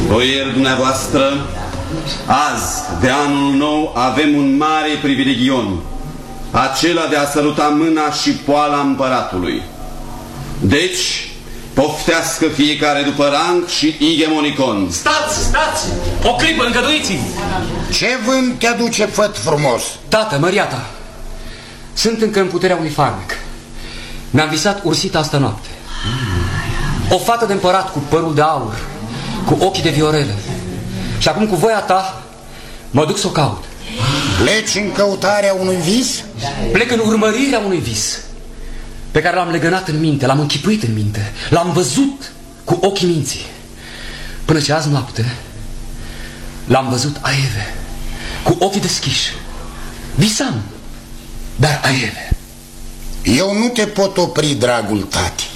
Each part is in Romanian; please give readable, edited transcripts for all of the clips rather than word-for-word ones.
Boieri dumneavoastră, azi, de anul nou, avem un mare privilegion, acela de a săruta mâna și poala împăratului. Deci, poftească fiecare după rang și igemonicon. Stați! O clipă, îngăduiți-mi! Ce vânt te aduce, făt frumos? Tată, măriata, sunt încă în puterea unui farmec. Mi-am visat ursita asta noapte. O fată de împărat cu părul de aur, cu ochii de viorele. Și acum, cu voia ta, mă duc să o caut. Pleci în căutarea unui vis? Plec în urmărirea unui vis pe care l-am legănat în minte, l-am închipuit în minte, l-am văzut cu ochii minții. Până ce azi noapte l-am văzut aieve, cu ochii deschiși. Visam, dar aieve. Eu nu te pot opri, dragul tati.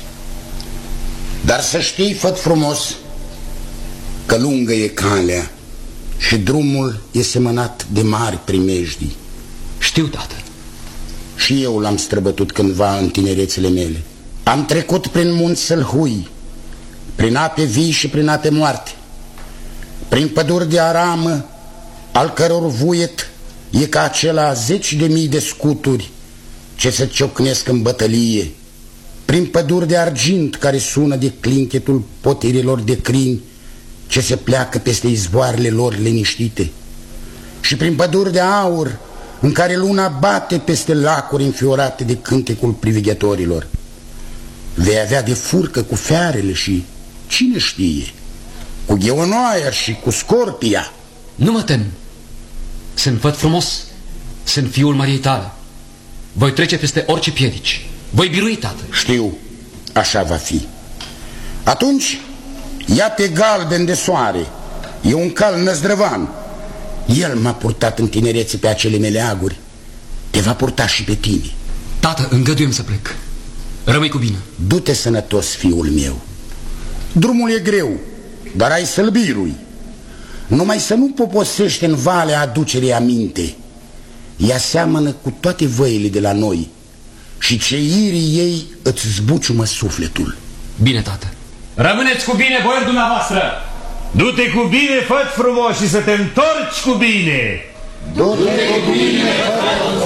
Dar să știi, făt frumos, că lungă e calea și drumul e semănat de mari primejdii. Știu, tată. Și eu l-am străbătut cândva în tinerețele mele. Am trecut prin munți sălhui, prin ape vii și prin ape moarte, prin păduri de aramă, al căror vuiet e ca acela 10.000 de scuturi ce se ciocnesc în bătălie, prin păduri de argint care sună de clinchetul potirilor de crini ce se pleacă peste izvoarele lor liniștite, și prin păduri de aur în care luna bate peste lacuri înfiorate de cântecul privighetorilor. Vei avea de furcă cu fearele și, cine știe, cu gheonoaia și cu scorpia. Nu mă tem. Sunt făt frumos, sunt fiul Mariei tale. Voi trece peste orice piedici. Voi birui, tată. Știu, așa va fi. Atunci ia pe Galben de Soare. E un cal năzdrăvan. El m-a purtat în tinerețe pe acele meleaguri. Te va purta și pe tine. Tată, îngăduiem să plec. Rămâi cu bine. Du-te sănătos, fiul meu. Drumul e greu, dar ai să-l birui. Numai să nu poposește în valea aducerii aminte. Ea seamănă cu toate văile de la noi și ceirii ei îți zbuciumă sufletul. Bine, tată. Rămâneți cu bine, boieri dumneavoastră. Du-te cu bine, făt frumos, și să te întorci cu bine. Du-te cu bine, făt frumos.